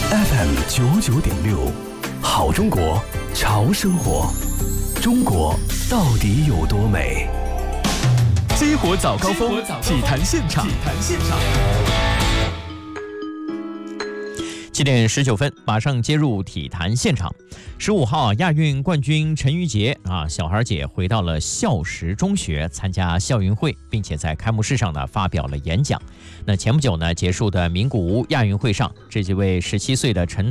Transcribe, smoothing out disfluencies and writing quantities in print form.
FM99.6，好中国，潮生活。中国到底有多美？ 激活早高峰，体坛现场。7点19分，马上接入体坛现场。15号亚运冠军陈瑜婕小孩姐回到了孝实中学参加校运会，并且在开幕式上呢发表了演讲。那前不久呢结束的名古屋亚运会上，这几位17岁的陈